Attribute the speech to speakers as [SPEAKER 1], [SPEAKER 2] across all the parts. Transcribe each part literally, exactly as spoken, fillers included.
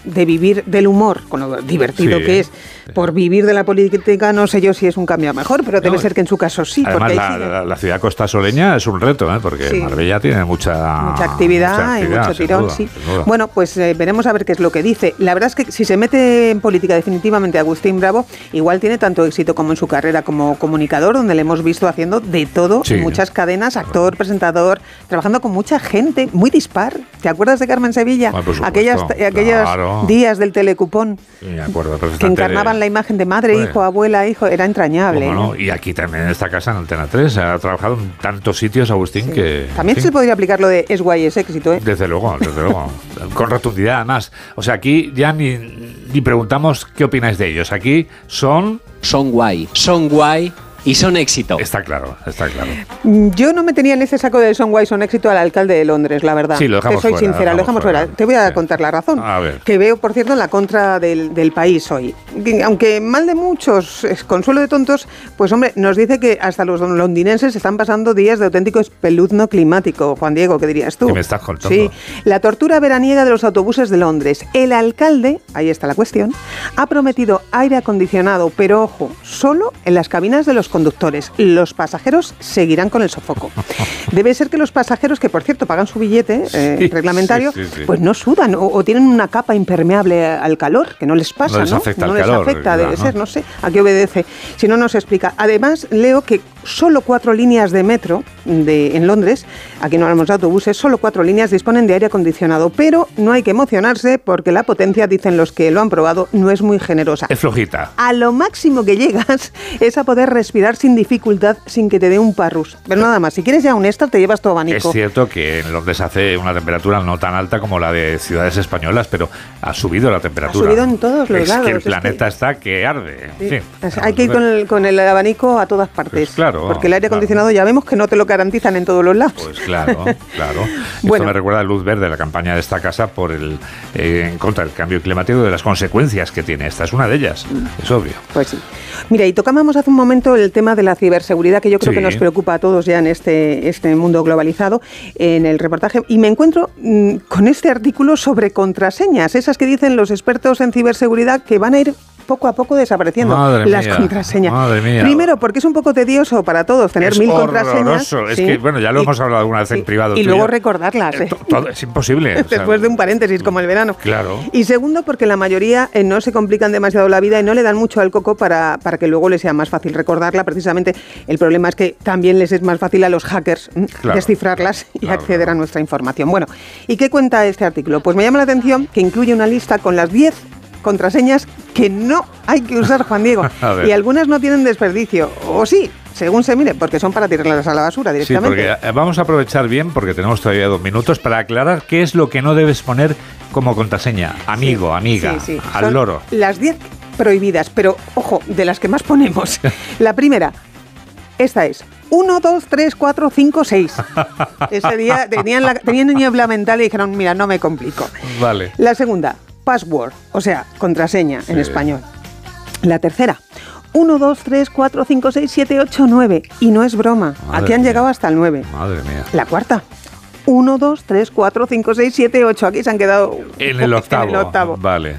[SPEAKER 1] de vivir del humor, con lo divertido
[SPEAKER 2] sí,
[SPEAKER 1] que es,
[SPEAKER 2] sí.
[SPEAKER 1] por vivir de la política, no sé yo si es un cambio a mejor, pero debe no, ser que en su caso sí.
[SPEAKER 2] Además,
[SPEAKER 1] porque
[SPEAKER 2] la, la, la ciudad costasoleña es un reto, ¿eh? Porque sí. Marbella tiene mucha,
[SPEAKER 1] mucha, actividad,
[SPEAKER 2] mucha actividad
[SPEAKER 1] y mucho tirón.
[SPEAKER 2] Duda,
[SPEAKER 1] sí. Bueno, pues eh, veremos a ver qué es lo que dice. La verdad es que si se mete en política definitivamente Agustín Bravo, igual tiene tanto éxito como en su carrera como comunicador, donde le hemos visto haciendo de todo, sí. en muchas cadenas, actor, presentador, trabajando con mucha gente, muy dispar. ¿Te acuerdas de Carmen Sevilla?
[SPEAKER 2] Bueno,
[SPEAKER 1] Aquellas, aquellos
[SPEAKER 2] claro.
[SPEAKER 1] días del telecupón,
[SPEAKER 2] sí, me acuerdo,
[SPEAKER 1] que encarnaban de... la imagen de madre, pues, hijo, abuela, hijo, era entrañable.
[SPEAKER 2] ¿Cómo no? Y aquí también en esta casa, en Antena tres, ha trabajado en tantos sitios, Agustín, sí. que...
[SPEAKER 1] También
[SPEAKER 2] sí.
[SPEAKER 1] se podría aplicar lo de es guay, es éxito, ¿eh?
[SPEAKER 2] Desde luego, desde luego. Con rotundidad, además. O sea, aquí ya ni, ni preguntamos qué opináis de ellos. Aquí son...
[SPEAKER 3] Son guay, son guay... Y son éxito.
[SPEAKER 2] Está claro, está claro.
[SPEAKER 1] Yo no me tenía en ese saco de son guay, son éxito al alcalde de Londres, la verdad.
[SPEAKER 2] Sí, lo dejamos
[SPEAKER 1] Te soy
[SPEAKER 2] fuera,
[SPEAKER 1] sincera, lo dejamos fuera. fuera. Te voy a sí. contar la razón.
[SPEAKER 2] A ver.
[SPEAKER 1] Que veo, por cierto, en la contra del, del país hoy. Aunque mal de muchos, es consuelo de tontos, pues hombre, nos dice que hasta los londinenses están pasando días de auténtico espeluzno climático. Juan Diego, ¿qué dirías tú?
[SPEAKER 2] ¿Qué me estás contando?
[SPEAKER 1] Sí, la tortura veraniega de los autobuses de Londres. El alcalde, ahí está la cuestión, ha prometido aire acondicionado, pero ojo, solo en las cabinas de los conductores. Los pasajeros seguirán con el sofoco. Debe ser que los pasajeros, que por cierto pagan su billete eh, sí, reglamentario, sí, sí, sí. pues no sudan o, o tienen una capa impermeable al calor, que no les pasa,
[SPEAKER 2] no les afecta,
[SPEAKER 1] ¿no?
[SPEAKER 2] no
[SPEAKER 1] les
[SPEAKER 2] calor,
[SPEAKER 1] afecta,
[SPEAKER 2] claro,
[SPEAKER 1] debe
[SPEAKER 2] ¿no?
[SPEAKER 1] ser, no sé, a qué obedece. Si no, nos explica. Además, leo que solo cuatro líneas de metro de, en Londres, aquí no hablamos de autobuses, solo cuatro líneas disponen de aire acondicionado, pero no hay que emocionarse porque la potencia, dicen los que lo han probado, no es muy generosa.
[SPEAKER 2] Es flojita.
[SPEAKER 1] A lo máximo que llegas es a poder respirar sin dificultad, sin que te dé un parrus. Pero nada más, si quieres ya un extra, te llevas tu abanico.
[SPEAKER 2] Es cierto que en Londres hace una temperatura no tan alta como la de ciudades españolas, pero ha subido la temperatura.
[SPEAKER 1] Ha subido en todos los
[SPEAKER 2] es
[SPEAKER 1] lados.
[SPEAKER 2] Que el
[SPEAKER 1] es
[SPEAKER 2] planeta
[SPEAKER 1] que...
[SPEAKER 2] está que arde.
[SPEAKER 1] Sí.
[SPEAKER 2] Sí.
[SPEAKER 1] Es, hay que ir con el, con el abanico a todas partes.
[SPEAKER 2] Pues claro.
[SPEAKER 1] Porque el aire
[SPEAKER 2] claro.
[SPEAKER 1] acondicionado ya vemos que no te lo garantizan en todos los lados.
[SPEAKER 2] Pues claro, claro.
[SPEAKER 1] Bueno.
[SPEAKER 2] Esto me recuerda a luz verde, la campaña de esta casa por el eh, en contra del cambio climático, de las consecuencias que tiene. Esta es una de ellas, mm. es obvio.
[SPEAKER 1] Pues sí. Mira, y tocábamos hace un momento el tema de la ciberseguridad, que yo creo
[SPEAKER 2] sí.
[SPEAKER 1] que nos preocupa a todos ya en este, este mundo globalizado, en el reportaje, y me encuentro mmm, con este artículo sobre contraseñas, esas que dicen los expertos en ciberseguridad que van a ir poco a poco desapareciendo.
[SPEAKER 2] Madre
[SPEAKER 1] las
[SPEAKER 2] mía,
[SPEAKER 1] contraseñas.
[SPEAKER 2] Madre mía.
[SPEAKER 1] Primero, porque es un poco tedioso para todos tener
[SPEAKER 2] es
[SPEAKER 1] mil
[SPEAKER 2] horroroso.
[SPEAKER 1] contraseñas.
[SPEAKER 2] Es
[SPEAKER 1] ¿sí?
[SPEAKER 2] que, bueno, ya lo
[SPEAKER 1] y,
[SPEAKER 2] hemos hablado alguna vez
[SPEAKER 1] sí,
[SPEAKER 2] en privado.
[SPEAKER 1] Y luego recordarlas. ¿eh?
[SPEAKER 2] Todo, es imposible.
[SPEAKER 1] Después
[SPEAKER 2] o sea,
[SPEAKER 1] de un paréntesis, como el verano.
[SPEAKER 2] Claro.
[SPEAKER 1] Y segundo, porque la mayoría eh, no se complican demasiado la vida y no le dan mucho al coco para, para que luego les sea más fácil recordarla. Precisamente el problema es que también les es más fácil a los hackers claro, descifrarlas y
[SPEAKER 2] claro,
[SPEAKER 1] acceder
[SPEAKER 2] claro.
[SPEAKER 1] a nuestra información. Bueno, ¿y qué cuenta este artículo? Pues me llama la atención que incluye una lista con las diez contraseñas que no hay que usar, Juan Diego. Y algunas no tienen desperdicio, o sí, según se mire, porque son para tirarlas a la basura directamente.
[SPEAKER 2] Sí, porque vamos a aprovechar bien, porque tenemos todavía dos minutos, para aclarar qué es lo que no debes poner como contraseña. Amigo,
[SPEAKER 1] sí,
[SPEAKER 2] amiga,
[SPEAKER 1] sí, sí.
[SPEAKER 2] al
[SPEAKER 1] son
[SPEAKER 2] loro.
[SPEAKER 1] Las diez prohibidas, pero, ojo, de las que más ponemos. La primera, esta es uno, dos, tres, cuatro, cinco, seis. Ese día tenían, la, tenían niebla mental y dijeron, mira, no me complico.
[SPEAKER 2] Vale.
[SPEAKER 1] La segunda, password, o sea, contraseña sí. en español. La tercera, uno, dos, tres, cuatro, cinco, seis, siete, ocho, nueve. Y no es broma,
[SPEAKER 2] Madre
[SPEAKER 1] aquí han
[SPEAKER 2] mía.
[SPEAKER 1] llegado hasta el nueve.
[SPEAKER 2] Madre mía.
[SPEAKER 1] La cuarta, uno, dos, tres, cuatro, cinco, seis, siete, ocho. Aquí se han quedado
[SPEAKER 2] en el octavo.
[SPEAKER 1] En el octavo.
[SPEAKER 2] Vale.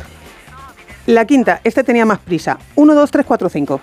[SPEAKER 1] La quinta, este tenía más prisa. uno, dos, tres, cuatro, cinco.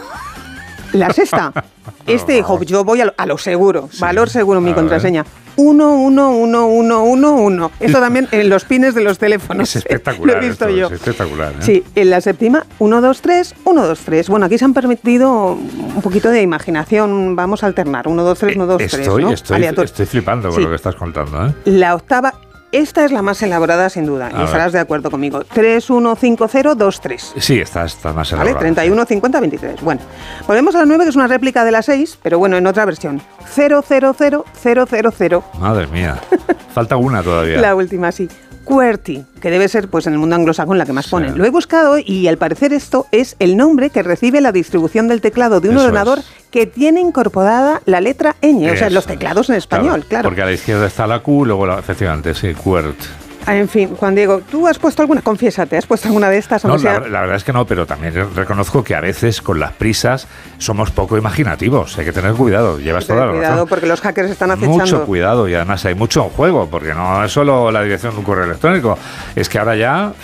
[SPEAKER 1] La sexta, este dijo, yo voy a lo, a lo seguro, sí. valor seguro mi contraseña. uno, uno, uno, uno, uno, uno. Esto también en los pines de los teléfonos.
[SPEAKER 2] Es espectacular.
[SPEAKER 1] Lo he visto
[SPEAKER 2] esto,
[SPEAKER 1] yo.
[SPEAKER 2] Es espectacular. ¿eh?
[SPEAKER 1] Sí, en la séptima, uno, dos, tres, uno, dos, tres. Bueno, aquí se han permitido un poquito de imaginación. Vamos a alternar. uno, dos, tres, uno, dos, tres.
[SPEAKER 2] Estoy,
[SPEAKER 1] ¿no?
[SPEAKER 2] estoy, estoy flipando con sí. lo que estás contando. ¿eh?
[SPEAKER 1] La octava. Esta es la más elaborada, sin duda, a y estarás ver. de acuerdo conmigo. tres, uno, cinco, cero, dos, tres.
[SPEAKER 2] Sí, esta está más elaborada.
[SPEAKER 1] ¿Vale? treinta y uno, cincuenta, veintitrés. Bueno, volvemos a la nueve, que es una réplica de la seis, pero bueno, en otra versión. cero, cero, cero, cero, cero, cero.
[SPEAKER 2] Madre mía, falta una todavía.
[SPEAKER 1] La última, sí. QWERTY, que debe ser pues en el mundo anglosajón la que más
[SPEAKER 2] sí.
[SPEAKER 1] ponen. Lo he buscado y al parecer esto es el nombre que recibe la distribución del teclado de un
[SPEAKER 2] Eso
[SPEAKER 1] ordenador
[SPEAKER 2] es.
[SPEAKER 1] que tiene incorporada la letra ñ, o sea, los teclados en español, claro, claro.
[SPEAKER 2] Porque a la izquierda está la Q, luego la, efectivamente, sí, QWERTY.
[SPEAKER 1] En fin, Juan Diego, ¿tú has puesto alguna? Confiésate, ¿has puesto alguna de estas?
[SPEAKER 2] No,
[SPEAKER 1] sea...
[SPEAKER 2] la, la verdad es que no, pero también reconozco que a veces con las prisas somos poco imaginativos. Hay que tener cuidado, llevas toda la razón.
[SPEAKER 1] Cuidado, porque los hackers están acechando.
[SPEAKER 2] Mucho cuidado, y además hay mucho en juego, porque no es solo la dirección de un correo electrónico, es que ahora ya...